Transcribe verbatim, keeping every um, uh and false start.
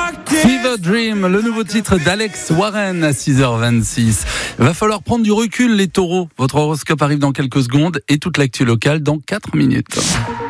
Fever Dream, le nouveau titre d'Alex Warren à six heures vingt-six. Va falloir prendre du recul les taureaux. Votre horoscope arrive dans quelques secondes et toute l'actu locale dans quatre minutes.